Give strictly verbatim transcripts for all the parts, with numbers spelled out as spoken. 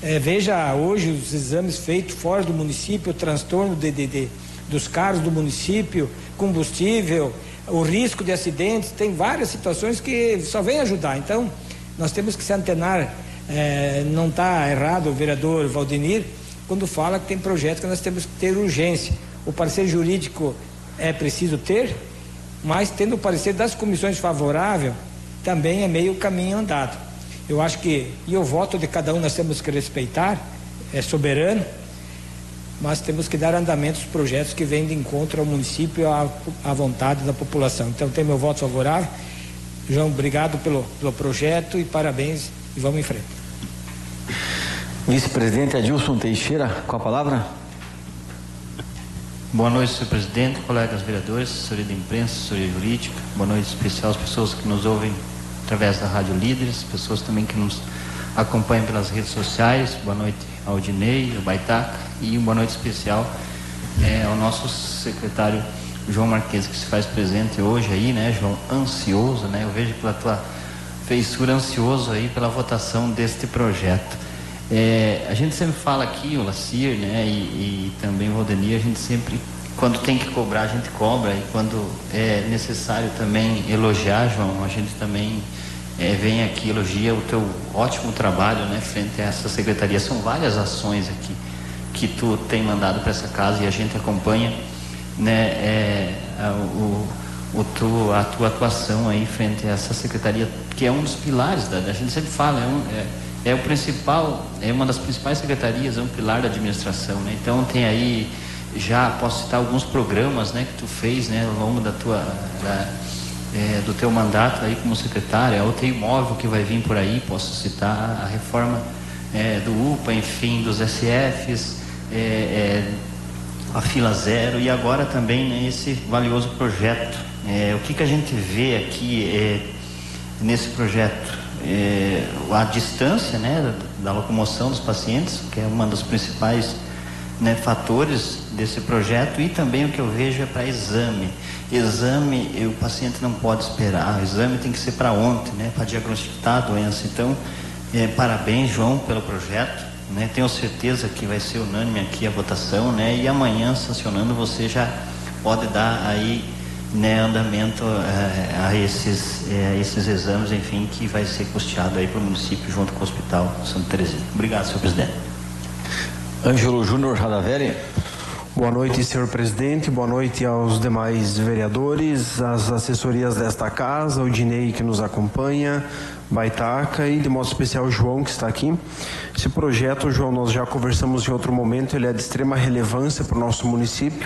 É, veja hoje os exames feitos fora do município, o transtorno de, de, de, dos carros do município, combustível, o risco de acidentes, tem várias situações que só vem ajudar. Então, nós temos que se antenar, é, não está errado o vereador Valdemir quando fala que tem projetos que nós temos que ter urgência. O parecer jurídico é preciso ter, mas tendo o parecer das comissões favorável, também é meio caminho andado. Eu acho que, e o voto de cada um nós temos que respeitar, é soberano, mas temos que dar andamento aos projetos que vêm de encontro ao município, à, à vontade da população. Então, tem meu voto favorável. João, obrigado pelo, pelo projeto e parabéns, e vamos em frente. Vice-presidente Adilson Teixeira, com a palavra. Boa noite, senhor presidente, colegas vereadores, assessoria de imprensa, assessoria jurídica. Boa noite especial às pessoas que nos ouvem através da Rádio Líderes, pessoas também que nos acompanham pelas redes sociais. Boa noite ao Dinei, ao Baitaca, e uma boa noite especial é, ao nosso secretário João Marques, que se faz presente hoje aí, né, João? Ansioso, né? Eu vejo pela tua feiçura ansioso aí pela votação deste projeto. É, a gente sempre fala aqui, o Lacir, né, e, e também o Valdemir, a gente sempre, quando tem que cobrar, a gente cobra, e quando é necessário também elogiar, João, a gente também é, vem aqui, elogia o teu ótimo trabalho, né, frente a essa secretaria. São várias ações aqui que tu tem mandado para essa casa e a gente acompanha, né, é, a, o, o tu, a tua atuação aí frente a essa secretaria, que é um dos pilares da, a gente sempre fala, é, um, é, é o principal, é uma das principais secretarias, é um pilar da administração, né? Então tem aí, já posso citar alguns programas, né, que tu fez, né, ao longo da tua, da, é, do teu mandato aí como secretária. É o teu imóvel que vai vir por aí, posso citar a reforma é, do U P A, enfim, dos S Fs, é, é, a fila zero, e agora também, né, esse valioso projeto. É, o que que a gente vê aqui é, nesse projeto? É, a distância, né, da, da locomoção dos pacientes, que é uma dos principais, né, fatores desse projeto, e também o que eu vejo é para exame. Exame, o paciente não pode esperar, o exame tem que ser para ontem, né, para diagnosticar a doença. Então, é, parabéns, João, pelo projeto, né, tenho certeza que vai ser unânime aqui a votação, né, e amanhã, sancionando, você já pode dar aí, né, andamento é, a esses, é, esses exames, enfim, que vai ser custeado aí para o município junto com o Hospital Santa Terezinha. Obrigado, senhor presidente. Ângelo Júnior Radavelli. Boa noite, senhor presidente, boa noite aos demais vereadores, às assessorias desta casa, o Dinei que nos acompanha, Baitaca e de modo especial o João que está aqui. Esse projeto, João, nós já conversamos em outro momento, ele é de extrema relevância para o nosso município,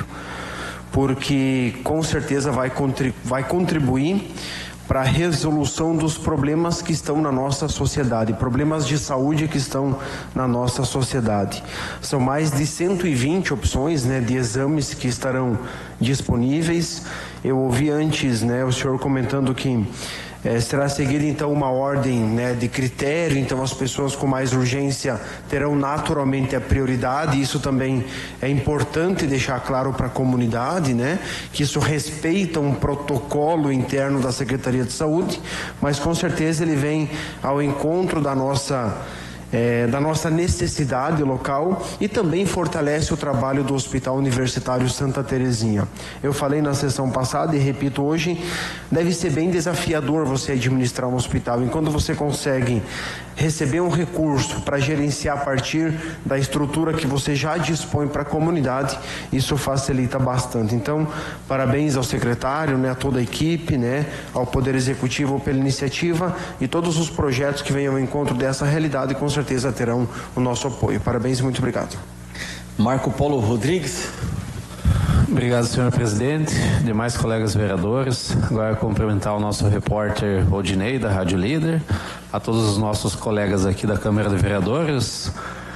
porque com certeza vai, contribu- vai contribuir para a resolução dos problemas que estão na nossa sociedade, problemas de saúde que estão na nossa sociedade. São mais de cento e vinte opções, né, de exames que estarão disponíveis. Eu ouvi antes, né, o senhor comentando que É, será seguida então uma ordem, né, de critério, então as pessoas com mais urgência terão naturalmente a prioridade. Isso também é importante deixar claro para a comunidade, né, que isso respeita um protocolo interno da Secretaria de Saúde, mas com certeza ele vem ao encontro da nossa É, da nossa necessidade local e também fortalece o trabalho do Hospital Universitário Santa Terezinha. Eu falei na sessão passada e repito hoje, deve ser bem desafiador você administrar um hospital, e quando você consegue receber um recurso para gerenciar a partir da estrutura que você já dispõe para a comunidade, isso facilita bastante. Então, parabéns ao secretário, né, a toda a equipe, né, ao Poder Executivo pela iniciativa, e todos os projetos que venham ao encontro dessa realidade com certeza terão o nosso apoio. Parabéns e muito obrigado. Marco Polo Rodrigues. Obrigado, senhor presidente, demais colegas vereadores. Agora cumprimentar o nosso repórter Odinei, da Rádio Líder, a todos os nossos colegas aqui da Câmara de Vereadores,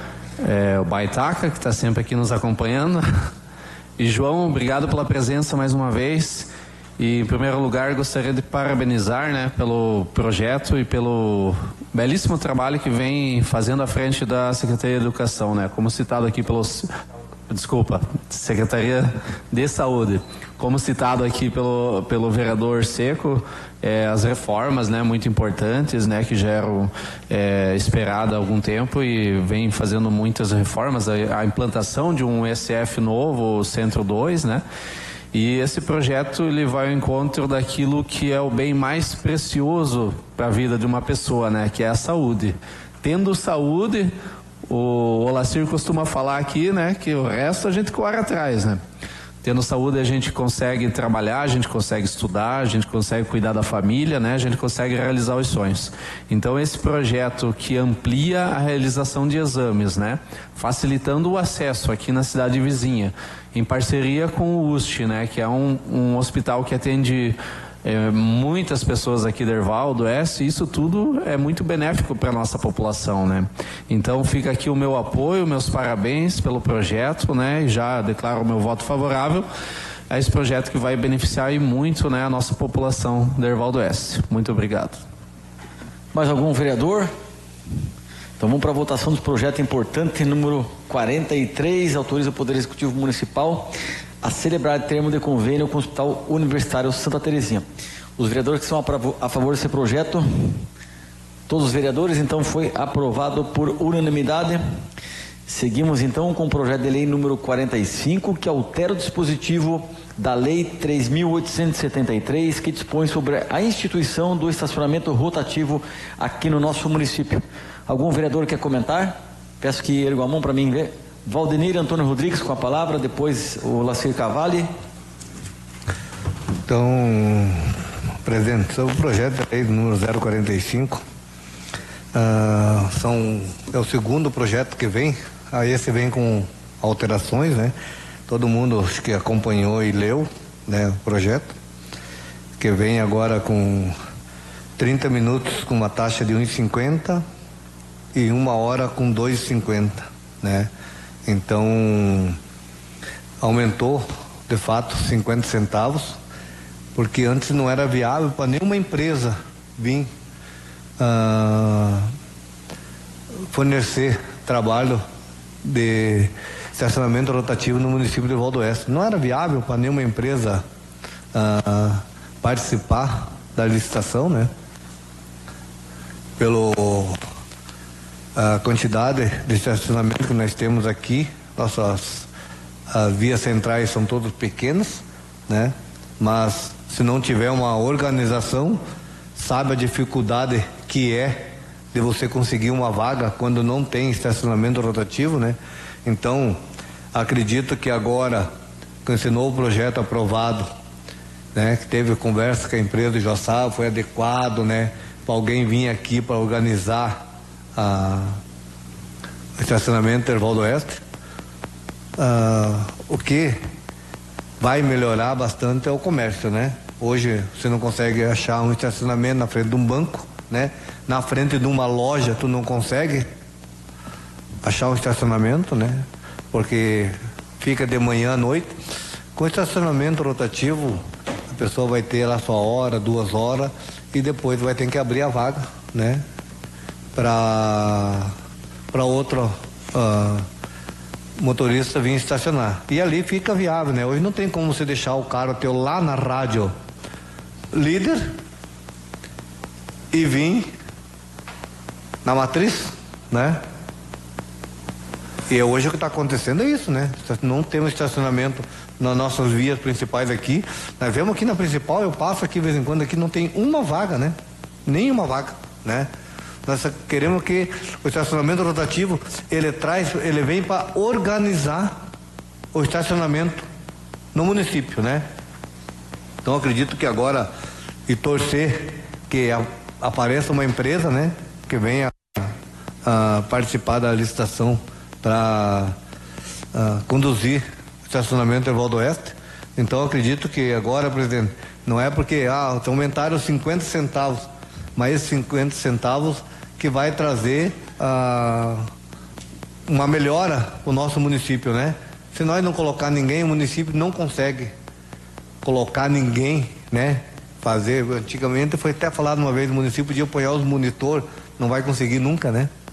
é, o Baitaca, que está sempre aqui nos acompanhando, e João, obrigado pela presença mais uma vez. E, em primeiro lugar, gostaria de parabenizar, né, pelo projeto e pelo belíssimo trabalho que vem fazendo à frente da Secretaria de Educação, né, como citado aqui pelos desculpa, Secretaria de Saúde. Como citado aqui pelo, pelo vereador Seco, é, as reformas, né, muito importantes, né, que já eram é, esperadas há algum tempo e vem fazendo muitas reformas, a, a implantação de um S F novo, o Centro dois, né, e esse projeto ele vai ao encontro daquilo que é o bem mais precioso para a vida de uma pessoa, né, que é a saúde. Tendo saúde, o Olacir costuma falar aqui, né, que o resto a gente corre atrás, né. Tendo saúde a gente consegue trabalhar, a gente consegue estudar, a gente consegue cuidar da família, né? A gente consegue realizar os sonhos. Então esse projeto que amplia a realização de exames, né? Facilitando o acesso aqui na cidade vizinha, em parceria com o U S T, né? Que é um, um hospital que atende é, muitas pessoas aqui de Erval, do Oeste, isso tudo é muito benéfico para a nossa população, né? Então fica aqui o meu apoio, meus parabéns pelo projeto, né? E já declaro o meu voto favorável a esse projeto que vai beneficiar e muito, né, a nossa população de Erval do Oeste. Muito obrigado. Mais algum vereador? Então vamos para a votação do projeto importante número quarenta e três, autoriza o Poder Executivo Municipal a celebrar termo de convênio com o Hospital Universitário Santa Terezinha. Os vereadores que são a favor desse projeto, todos os vereadores, então foi aprovado por unanimidade. Seguimos então com o projeto de lei número quarenta e cinco, que altera o dispositivo da lei três mil oitocentos e setenta e três, que dispõe sobre a instituição do estacionamento rotativo aqui no nosso município. Algum vereador quer comentar? Peço que erga a mão para mim ver. Valdenir Antônio Rodrigues com a palavra, depois o Lacir Cavalli. Então, presidente, sobre o projeto da lei número zero quarenta e cinco, uh, são, é o segundo projeto que vem, aí esse vem com alterações, né? Todo mundo acho que acompanhou e leu, né, o projeto, que vem agora com trinta minutos com uma taxa de um real e cinquenta e uma hora com dois reais e cinquenta, né? Então, aumentou, de fato, cinquenta centavos, porque antes não era viável para nenhuma empresa vir uh, fornecer trabalho de estacionamento rotativo no município de Erval do Oeste. Não era viável para nenhuma empresa uh, participar da licitação, né? Pelo a quantidade de estacionamento que nós temos aqui, nossas as vias centrais são todas pequenas, né? Mas se não tiver uma organização, sabe a dificuldade que é de você conseguir uma vaga quando não tem estacionamento rotativo, né? Então, acredito que agora, com esse novo projeto aprovado, né, que teve conversa com a empresa de Joçá, foi adequado, né, para alguém vir aqui para organizar a o estacionamento do Erval do Oeste. Ah, o que vai melhorar bastante é o comércio, né? Hoje você não consegue achar um estacionamento na frente de um banco, né? Na frente de uma loja tu não consegue achar um estacionamento, né? Porque fica de manhã à noite. Com estacionamento rotativo, a pessoa vai ter lá sua hora, duas horas e depois vai ter que abrir a vaga, né? Para para outro uh, motorista vir estacionar. E ali fica viável, né? Hoje não tem como você deixar o carro teu lá na rádio líder e vir na matriz, né? E hoje o que está acontecendo é isso, né? Não temos estacionamento nas nossas vias principais aqui. Nós vemos aqui na principal, eu passo aqui de vez em quando, aqui não tem uma vaga, né? Nenhuma vaga, né? Nós queremos que o estacionamento rotativo, ele traz, ele vem para organizar o estacionamento no município, né? Então acredito que agora, e torcer que a, apareça uma empresa, né? Que venha a participar da licitação para conduzir o estacionamento em Erval do Oeste. Então acredito que agora, presidente, não é porque ah, aumentaram cinquenta centavos, mas esses cinquenta centavos que vai trazer ah, uma melhora para o nosso município, né? Se nós não colocar ninguém, o município não consegue colocar ninguém, né? Fazer, antigamente foi até falado uma vez, o município podia apoiar os monitor, não vai conseguir nunca, né?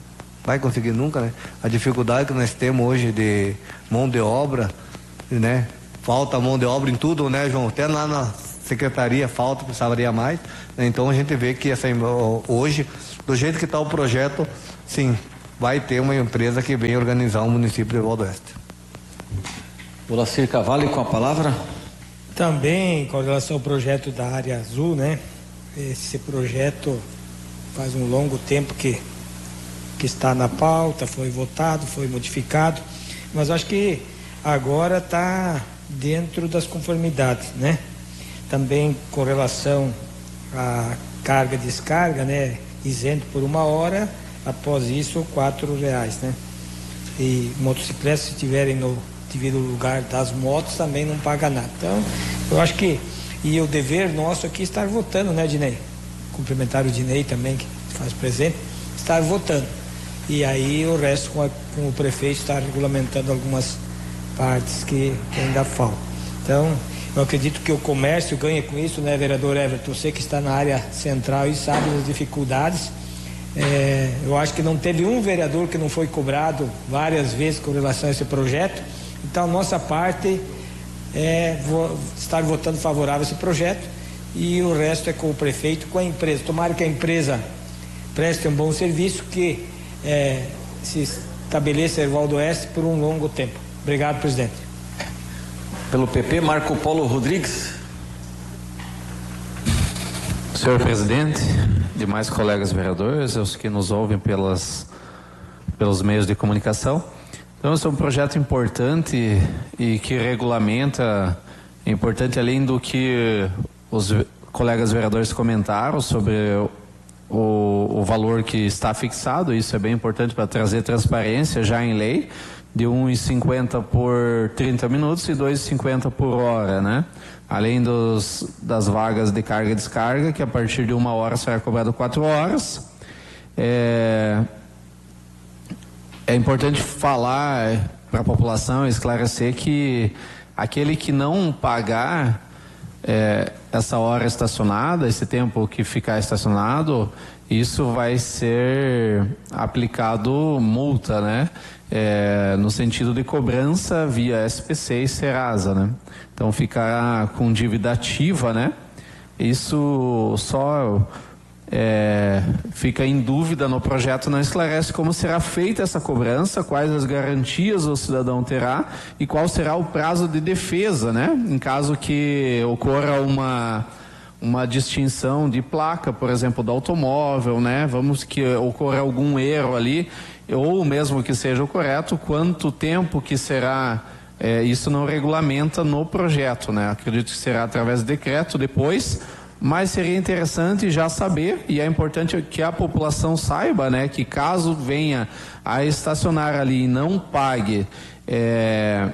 vai conseguir nunca, né? A dificuldade que nós temos hoje de mão de obra, né? Falta mão de obra em tudo, né, João? Até lá na secretaria falta, precisaria mais, né? Então a gente vê que essa, hoje, do jeito que está o projeto, sim, vai ter uma empresa que vem organizar o município de Evaldo Oeste. O Lacir Cavalli com a palavra. Também com relação ao projeto da área azul, né? Esse projeto faz um longo tempo que, que está na pauta, foi votado, foi modificado, mas acho que agora está dentro das conformidades, né? Também com relação à carga e descarga, né? Isento por uma hora, após isso quatro reais, né? E motocicletas, se estiverem no devido lugar das motos, também não paga nada. Então, eu acho que, e o dever nosso aqui é estar votando, né, Dinei? Cumprimentar o Dinei também, que faz presente, estar votando. E aí o resto com, a, com o prefeito estar regulamentando algumas partes que, que ainda faltam. Então, eu acredito que o comércio ganha com isso, né, vereador Everton? Você que está na área central e sabe das dificuldades. É, eu acho que não teve um vereador que não foi cobrado várias vezes com relação a esse projeto. Então, nossa parte é vou estar votando favorável a esse projeto e o resto é com o prefeito, com a empresa. Tomara que a empresa preste um bom serviço, que é, se estabeleça Evaldo Oeste por um longo tempo. Obrigado, presidente. Pelo P P, Marco Polo Rodrigues. Senhor presidente, demais colegas vereadores, os que nos ouvem pelas, pelos meios de comunicação. Então, esse é um projeto importante e que regulamenta, é importante além do que os colegas vereadores comentaram sobre o, o valor que está fixado. Isso é bem importante para trazer transparência já em lei, de um real e cinquenta por trinta minutos e dois reais e cinquenta por hora, né? Além dos, das vagas de carga e descarga, que a partir de uma hora será cobrado quatro horas. É... É importante falar para a população, esclarecer que aquele que não pagar é, essa hora estacionada, esse tempo que ficar estacionado, isso vai ser aplicado multa, né? É, no sentido de cobrança via S P C e Serasa, né? Então ficar com dívida ativa, né? Isso só... É, fica em dúvida no projeto, não esclarece como será feita essa cobrança, quais as garantias o cidadão terá e qual será o prazo de defesa, né? Em caso que ocorra uma, uma distinção de placa, por exemplo, do automóvel, né? Vamos que ocorra algum erro ali, ou mesmo que seja o correto, quanto tempo que será, é, isso não regulamenta no projeto, né? Acredito que será através de decreto depois. Mas seria interessante já saber, e é importante que a população saiba, né, que caso venha a estacionar ali e não pague é,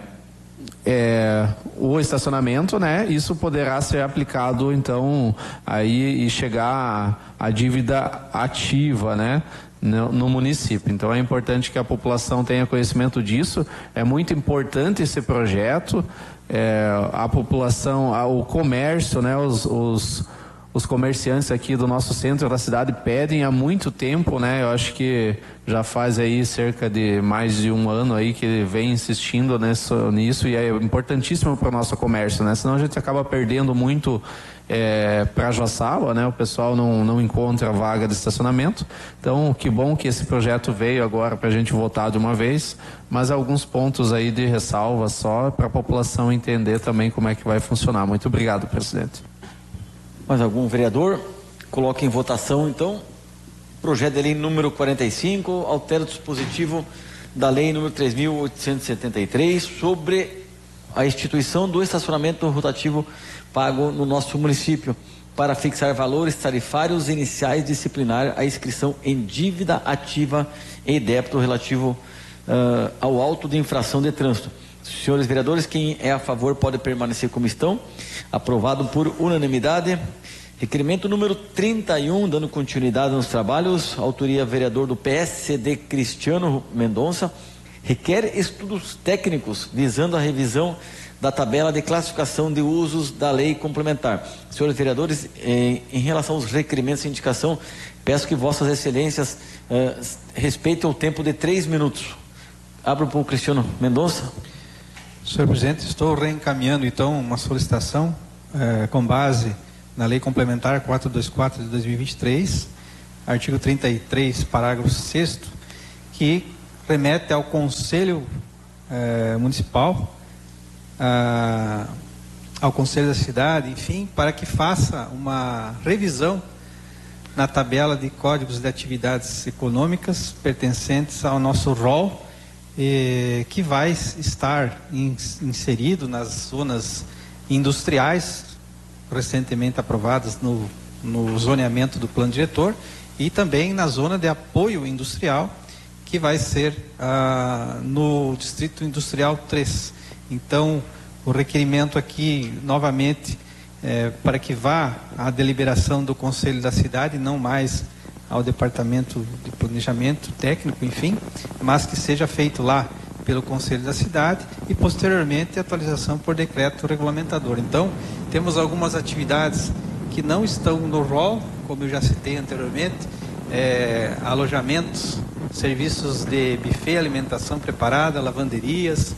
é, o estacionamento, né, isso poderá ser aplicado então aí e chegar a, a dívida ativa, né, no, no município. Então é importante que a população tenha conhecimento disso. É muito importante esse projeto. É, a população, o comércio, né, os, os, os comerciantes aqui do nosso centro da cidade pedem há muito tempo, né? Eu acho que já faz aí cerca de mais de um ano aí que vem insistindo nisso, nisso e é importantíssimo para o nosso comércio, né? Senão a gente acaba perdendo muito é, para Joaçaba, né? O pessoal não, não encontra vaga de estacionamento. Então, que bom que esse projeto veio agora para a gente votar de uma vez, mas alguns pontos aí de ressalva só para a população entender também como é que vai funcionar. Muito obrigado, presidente. Mais algum vereador? Coloque em votação, então, projeto de lei número quarenta e cinco, altera o dispositivo da lei número três mil oitocentos e setenta e três sobre a instituição do estacionamento rotativo pago no nosso município para fixar valores tarifários iniciais disciplinar a inscrição em dívida ativa e débito relativo uh, ao auto de infração de trânsito. Senhores vereadores, quem é a favor pode permanecer como estão. Aprovado por unanimidade. Requerimento número trinta e um, dando continuidade nos trabalhos, autoria vereador do P S C D Cristiano Mendonça, requer estudos técnicos visando a revisão da tabela de classificação de usos da lei complementar. Senhores vereadores, em, em relação aos requerimentos e indicação, peço que vossas excelências eh, respeitem o tempo de três minutos. Abro para o Cristiano Mendonça. Senhor presidente, estou reencaminhando então uma solicitação eh, com base na lei complementar quatrocentos e vinte e quatro de dois mil e vinte e três, artigo trinta e três, parágrafo sexto, que remete ao Conselho eh, Municipal, a, ao Conselho da Cidade, enfim, para que faça uma revisão na tabela de códigos de atividades econômicas pertencentes ao nosso rol, eh, que vai estar in, inserido nas zonas industriais recentemente aprovadas no, no zoneamento do plano diretor, e também na zona de apoio industrial, que vai ser ah, no Distrito Industrial três. Então, o requerimento aqui, novamente, é, para que vá à deliberação do Conselho da Cidade, não mais ao Departamento de Planejamento Técnico, enfim, mas que seja feito lá pelo Conselho da Cidade e, posteriormente, a atualização por decreto regulamentador. Então, temos algumas atividades que não estão no rol, como eu já citei anteriormente, é, alojamentos, serviços de buffet, alimentação preparada, lavanderias,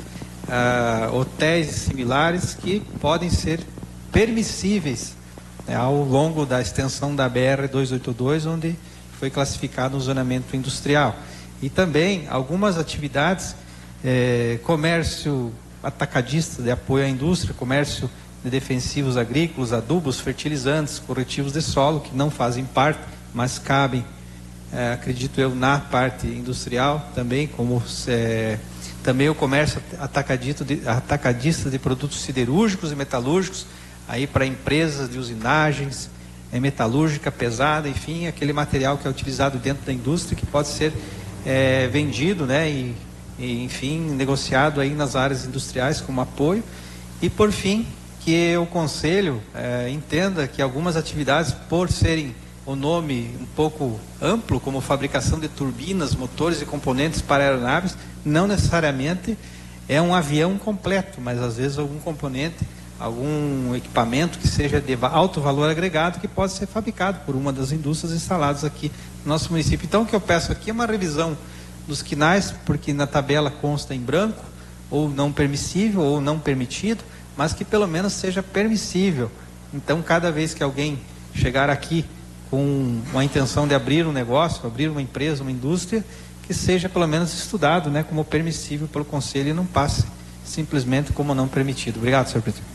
ah, hotéis similares, que podem ser permissíveis, né, ao longo da extensão da B R duzentos e oitenta e dois, onde foi classificado o zonamento industrial. E também algumas atividades, eh, comércio atacadista de apoio à indústria, comércio de defensivos agrícolas, adubos, fertilizantes, corretivos de solo, que não fazem parte, mas cabem, eh, acredito eu, na parte industrial também, como eh, também o comércio atacadista de, atacadista de produtos siderúrgicos e metalúrgicos, aí para empresas de usinagens, é, metalúrgica pesada, enfim, aquele material que é utilizado dentro da indústria, que pode ser é, vendido, né, e, e, enfim, negociado aí nas áreas industriais como apoio. E, por fim, que o Conselho é, entenda que algumas atividades, por serem o nome um pouco amplo, como fabricação de turbinas, motores e componentes para aeronaves, não necessariamente é um avião completo, mas às vezes algum componente, algum equipamento que seja de alto valor agregado, que pode ser fabricado por uma das indústrias instaladas aqui no nosso município. Então, o que eu peço aqui é uma revisão dos quinais, porque na tabela consta em branco, ou não permissível, ou não permitido, mas que pelo menos seja permissível. Então, cada vez que alguém chegar aqui com uma intenção de abrir um negócio, abrir uma empresa, uma indústria, que seja pelo menos estudado, né, como permissível pelo Conselho, e não passe simplesmente como não permitido. Obrigado, senhor presidente.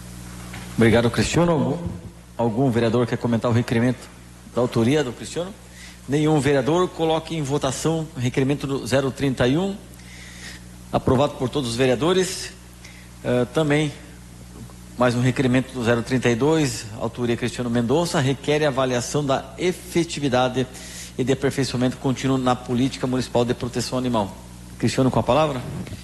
Obrigado, Cristiano. Algum, algum vereador quer comentar o requerimento da autoria do Cristiano? Nenhum vereador. Coloque em votação o requerimento do zero trinta e um, aprovado por todos os vereadores. Uh, também mais um requerimento do zero trinta e dois, autoria Cristiano Mendonça, requer avaliação da efetividade e de aperfeiçoamento contínuo na política municipal de proteção animal. Cristiano, com a palavra.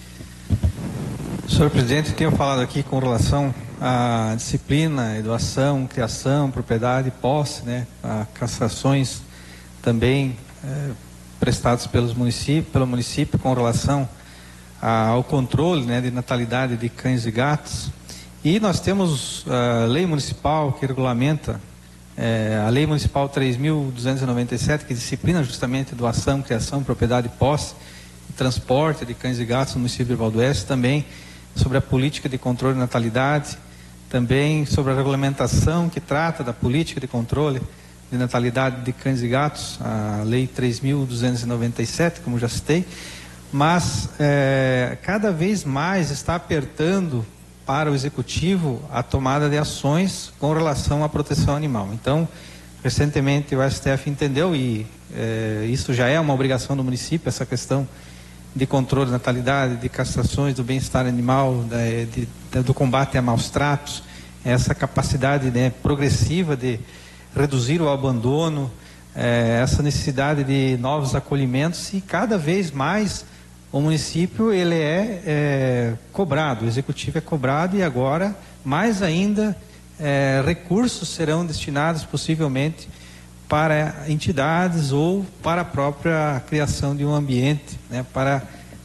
Senhor presidente, tenho falado aqui com relação à disciplina, doação, criação, propriedade, posse, né, a castrações também é, prestados pelos municípios, pelo município com relação a, ao controle, né, de natalidade de cães e gatos. E nós temos a lei municipal que regulamenta, é, a lei municipal três mil duzentos e noventa e sete, que disciplina justamente doação, criação, propriedade, posse e transporte de cães e gatos no município de Valdoeste, também sobre a política de controle de natalidade, também sobre a regulamentação que trata da política de controle de natalidade de cães e gatos, a lei três mil duzentos e noventa e sete, como já citei, mas é, cada vez mais está apertando para o Executivo a tomada de ações com relação à proteção animal. Então, recentemente o S T F entendeu, e é, isso já é uma obrigação do município, essa questão de controle de natalidade, de castrações, do bem-estar animal, de, de, de, do combate a maus tratos, essa capacidade, né, progressiva de reduzir o abandono, é, essa necessidade de novos acolhimentos, e cada vez mais o município ele é, é cobrado, o executivo é cobrado, e agora mais ainda é, recursos serão destinados possivelmente para entidades ou para a própria criação de um ambiente, né, para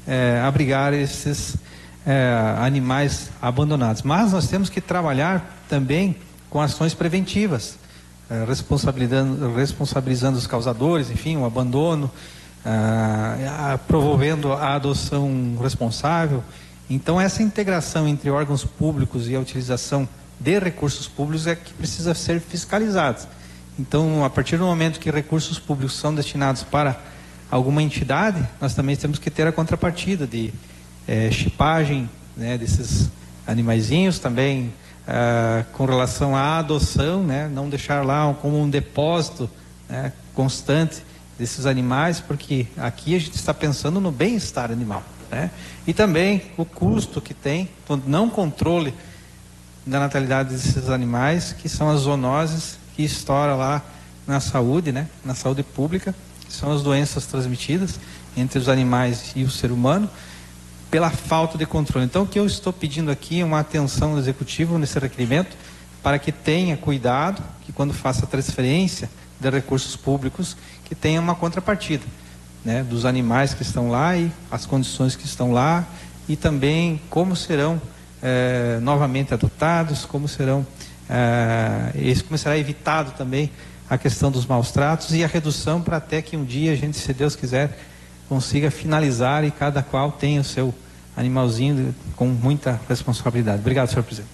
é, abrigar esses é, animais abandonados. Mas nós temos que trabalhar também com ações preventivas, é, responsabilizando, responsabilizando os causadores, enfim, o abandono, é, promovendo a adoção responsável. Então, essa integração entre órgãos públicos e a utilização de recursos públicos é que precisa ser fiscalizada. Então, a partir do momento que recursos públicos são destinados para alguma entidade, nós também temos que ter a contrapartida de é, chipagem, né, desses animaizinhos, também ah, com relação à adoção, né, não deixar lá como um depósito, né, constante desses animais, porque aqui a gente está pensando no bem-estar animal, né? E também o custo que tem, do não controle da natalidade desses animais, que são as zoonoses que estouram lá na saúde, né? Na saúde pública, que são as doenças transmitidas entre os animais e o ser humano, pela falta de controle. Então, o que eu estou pedindo aqui é uma atenção do executivo nesse requerimento, para que tenha cuidado, que quando faça a transferência de recursos públicos, que tenha uma contrapartida, né, dos animais que estão lá e as condições que estão lá, e também como serão eh, novamente adotados, como serão eh, isso, como será evitado também a questão dos maus tratos e a redução, para até que um dia a gente, se Deus quiser, consiga finalizar e cada qual tenha o seu animalzinho com muita responsabilidade. Obrigado, senhor presidente.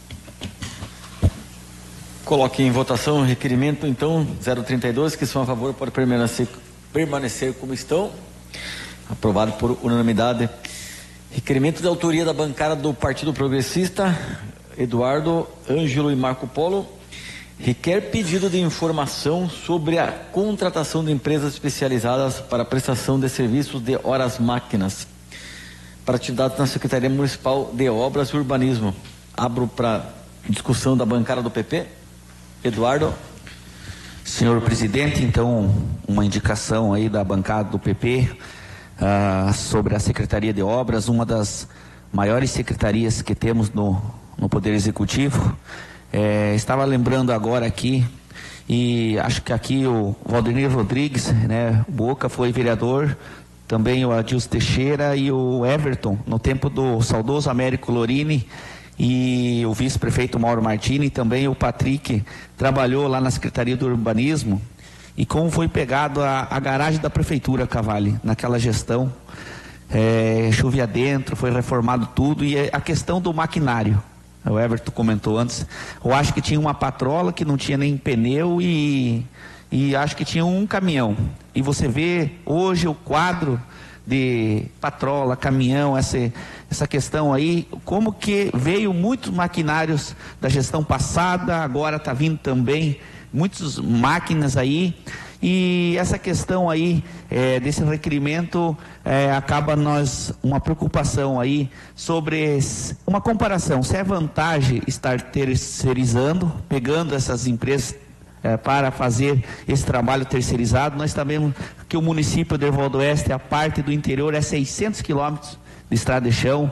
Coloque em votação o requerimento, então, zero trinta e dois, que são a favor, pode permanecer, permanecer como estão. Aprovado por unanimidade. Requerimento de autoria da bancada do Partido Progressista, Eduardo, Ângelo e Marco Polo. Requer pedido de informação sobre a contratação de empresas especializadas para a prestação de serviços de horas máquinas para atividades na Secretaria Municipal de Obras e Urbanismo. Abro para discussão da bancada do P P. Eduardo. Senhor presidente, então, uma indicação aí da bancada do P P uh, sobre a Secretaria de Obras, uma das maiores secretarias que temos no, no Poder Executivo. É, estava lembrando agora aqui, e acho que aqui o Valdemir Rodrigues, né, Boca foi vereador, também o Adilson Teixeira e o Everton, no tempo do saudoso Américo Lorini, e o vice-prefeito Mauro Martini, e também o Patrick trabalhou lá na Secretaria do Urbanismo. E como foi pegado a, a garagem da Prefeitura Cavalli naquela gestão, é, chovia dentro, foi reformado tudo, e a questão do maquinário, o Everton comentou antes, eu acho que tinha uma patrola que não tinha nem pneu e, e acho que tinha um caminhão, e você vê hoje o quadro de patrola, caminhão, essa, essa questão aí, como que veio muitos maquinários da gestão passada, agora está vindo também muitas máquinas aí, e essa questão aí é, desse requerimento é, acaba nós, uma preocupação aí sobre uma comparação, se é vantagem estar terceirizando, pegando essas empresas É, para fazer esse trabalho terceirizado. Nós sabemos que o município de Erval do Oeste, a parte do interior, é seiscentos quilômetros de estrada de chão.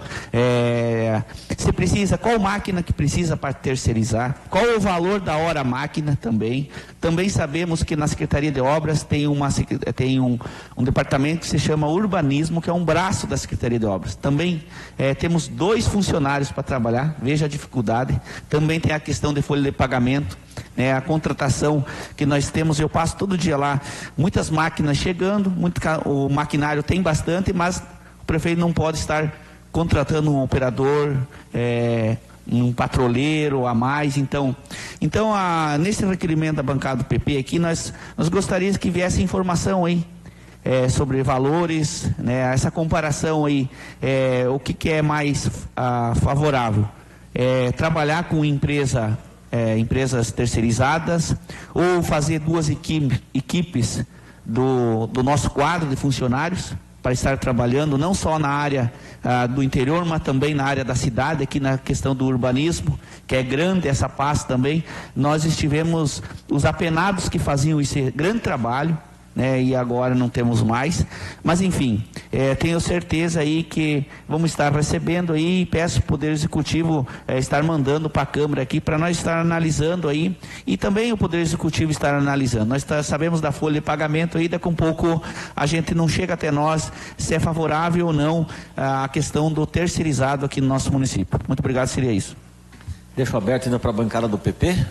É, você precisa, qual máquina que precisa para terceirizar? Qual o valor da hora máquina também? Também sabemos que na Secretaria de Obras tem, uma, tem um, um departamento que se chama Urbanismo, que é um braço da Secretaria de Obras. Também é, temos dois funcionários para trabalhar, veja a dificuldade. Também tem a questão de folha de pagamento, né, a contratação que nós temos, eu passo todo dia lá, muitas máquinas chegando, muito, o maquinário tem bastante, mas o prefeito não pode estar contratando um operador, é, um patrulheiro a mais. Então, então a, nesse requerimento da bancada do P P aqui, nós, nós gostaríamos que viesse informação aí, é, sobre valores, né, essa comparação aí, é, o que, que é mais a, favorável, é, trabalhar com empresa, é, empresas terceirizadas, ou fazer duas equipe, equipes do, do nosso quadro de funcionários, para estar trabalhando não só na área ah, do interior, mas também na área da cidade, aqui na questão do urbanismo, que é grande essa pasta também. Nós estivemos, os apenados que faziam esse grande trabalho, né, e agora não temos mais, mas enfim, é, tenho certeza aí que vamos estar recebendo aí, peço ao Poder Executivo é, estar mandando para a Câmara aqui, para nós estar analisando aí, e também o Poder Executivo estar analisando. Nós tá, sabemos da folha de pagamento aí, daqui a um pouco a gente não chega até nós se é favorável ou não a questão do terceirizado aqui no nosso município. Muito obrigado, seria isso. Deixo aberto ainda para a bancada do P P.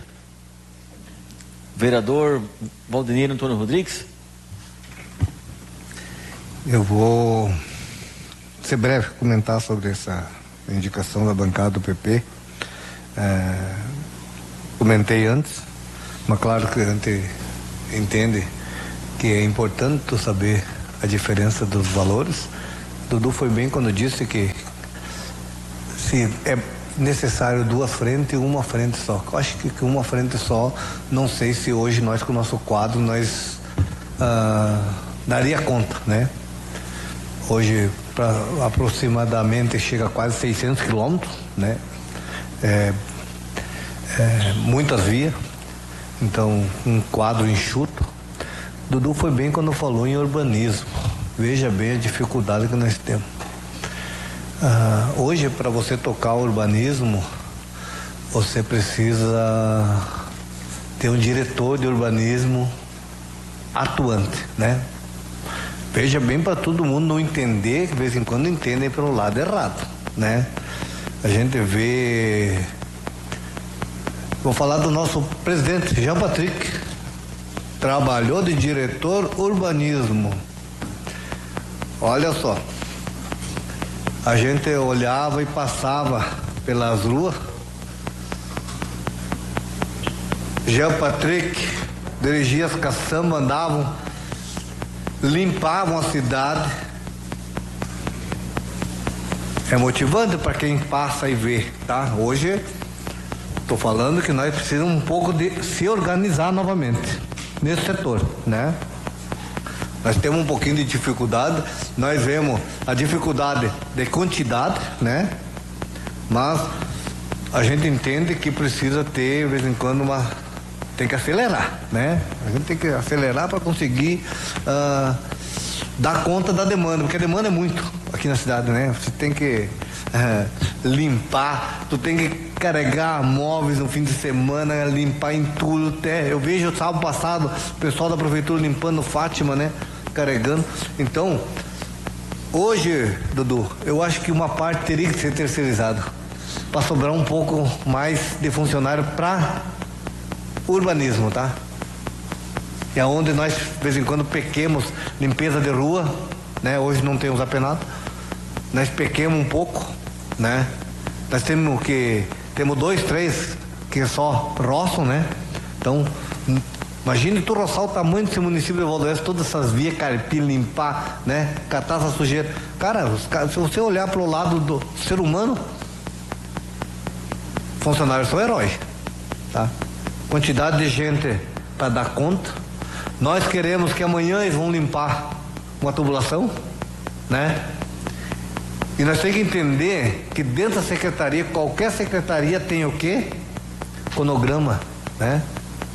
Vereador Valdenir Antônio Rodrigues. Eu vou ser breve, comentar sobre essa indicação da bancada do P P. É, comentei antes, mas claro que a gente entende que é importante tu saber a diferença dos valores. Dudu foi bem quando disse que se é necessário duas frentes e uma frente só. Eu acho que, que uma frente só, não sei se hoje nós com o nosso quadro nós ah, daria conta, né? Hoje pra, aproximadamente chega a quase seiscentos quilômetros, né? É, é, muitas vias, então um quadro enxuto. Dudu foi bem quando falou em urbanismo. Veja bem a dificuldade que nós temos. Ah, hoje, para você tocar o urbanismo, você precisa ter um diretor de urbanismo atuante, né? Veja bem, para todo mundo não entender, de vez em quando entendem pelo lado errado, né? A gente vê, vou falar do nosso presidente, Jean Patrick, trabalhou de diretor urbanismo. Olha só, a gente olhava e passava pelas ruas, Jean Patrick dirigia as caçambas, andavam, limpavam a cidade. É motivante para quem passa e vê, tá? Hoje estou falando que nós precisamos um pouco de se organizar novamente nesse setor, né? Nós temos um pouquinho de dificuldade, nós vemos a dificuldade de quantidade, né? Mas a gente entende que precisa ter, de vez em quando, uma... tem que acelerar, né? A gente tem que acelerar para conseguir uh, dar conta da demanda, porque a demanda é muito aqui na cidade, né? Você tem que uh, limpar, tu tem que carregar móveis no fim de semana, limpar entulho, até. Eu vejo sábado passado o pessoal da prefeitura limpando Fátima, né? Carregando. Então, hoje, Dudu, eu acho que uma parte teria que ser terceirizada para sobrar um pouco mais de funcionário para urbanismo, tá? É onde nós, de vez em quando, pequemos limpeza de rua, né? Hoje não temos apenado. Nós pequemos um pouco, né? Nós temos que, temos dois, três que só roçam, né? Então, imagine tu roçar o tamanho desse município de Valdo Oeste, todas essas vias, carpir, limpar, né? Catar essa sujeira. Cara, se você olhar pro lado do ser humano, funcionários são heróis, tá? Quantidade de gente para dar conta. Nós queremos que amanhã eles vão limpar uma tubulação, né? E nós temos que entender que dentro da secretaria, qualquer secretaria tem o quê? Cronograma, né?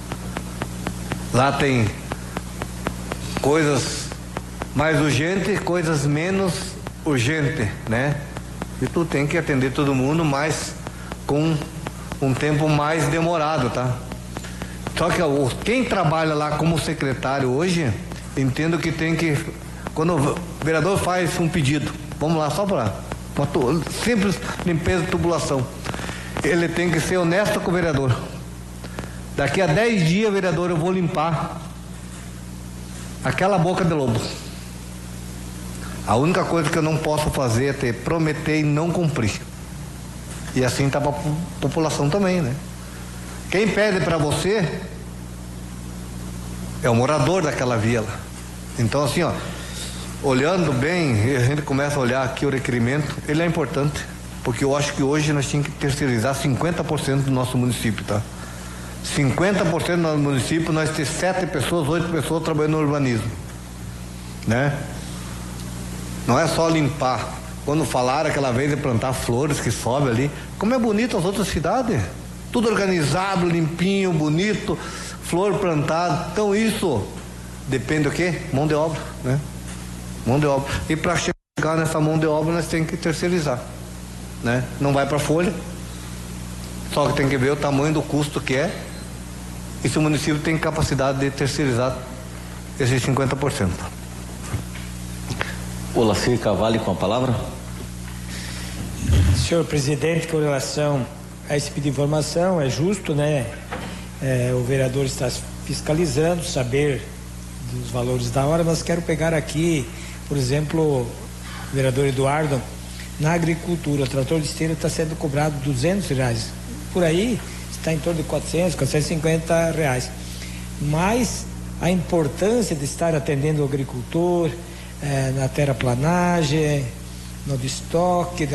Lá tem coisas mais urgentes, coisas menos urgentes, né? E tu tem que atender todo mundo, mas com um tempo mais demorado, tá? Só que quem trabalha lá como secretário hoje, entendo que tem que, quando o vereador faz um pedido, vamos lá, só para uma simples limpeza de tubulação, ele tem que ser honesto com o vereador. Daqui a dez dias, vereador, eu vou limpar aquela boca de lobo. A única coisa que eu não posso fazer é ter, prometer e não cumprir. E assim tá para a população também, né? Quem pede para você é o morador daquela vila. Então, assim, ó, olhando bem, a gente começa a olhar aqui o requerimento, ele é importante, porque eu acho que hoje nós tínhamos que terceirizar cinquenta por cento do nosso município, tá? cinquenta por cento do nosso município, nós temos sete pessoas, oito pessoas trabalhando no urbanismo, né? Não é só limpar. Quando falaram aquela vez de plantar flores que sobe ali, como é bonito as outras cidades, tudo organizado, limpinho, bonito, flor plantada. Então isso depende do quê? Mão de obra, né? Mão de obra. E para chegar nessa mão de obra, nós temos que terceirizar, né? Não vai para folha, só que tem que ver o tamanho do custo que é e se o município tem capacidade de terceirizar esses cinquenta por cento. Olacir Cavalli com a palavra. Senhor presidente, com relação a esse pedido de informação, é justo, né? É, o vereador está fiscalizando, saber dos valores da hora, mas quero pegar aqui, por exemplo, o vereador Eduardo, na agricultura, o trator de esteira está sendo cobrado duzentos reais. Por aí está em torno de quatrocentos, quatrocentos e cinquenta reais. Mas a importância de estar atendendo o agricultor, é, na terraplanagem, no destoque,